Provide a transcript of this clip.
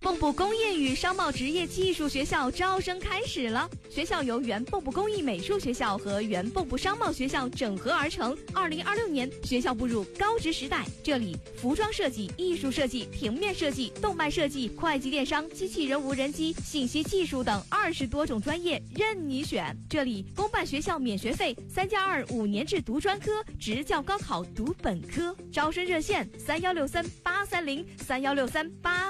蚌埠工业与商贸职业技术学校招生开始了。学校由原蚌埠工艺美术学校和原蚌埠商贸学校整合而成。2026年，学校步入高职时代，这里服装设计、艺术设计、平面设计、动漫设计、会计电商、机器人无人机、信息技术等20多种专业任你选。这里公办学校免学费，3+2 5年制读专科，职教高考读本科。招生热线：3163-830，3163-830。